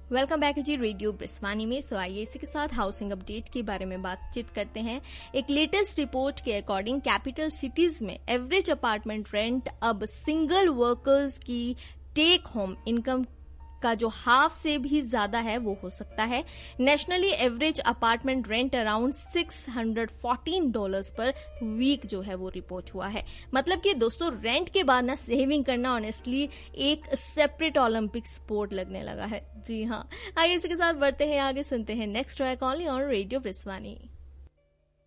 Welcome back जी radio ब्रिस्वानी में। सो आइए इसी के साथ हाउसिंग अपडेट के बारे में बातचीत करते हैं। एक लेटेस्ट रिपोर्ट के अकॉर्डिंग कैपिटल सिटीज में एवरेज अपार्टमेंट रेंट अब सिंगल वर्कर्स की टेक होम इनकम का जो हाफ से भी ज्यादा है वो हो सकता है। Nationally average apartment rent around $614 पर वीक जो है वो रिपोर्ट हुआ है। मतलब कि दोस्तों रेंट के बाद ना सेविंग करना ऑनेस्टली एक सेपरेट ओलंपिक स्पोर्ट लगने लगा है। जी हाँ, आइए इसी के साथ बढ़ते हैं आगे, सुनते हैं next track only on radio ब्रिस्वानी।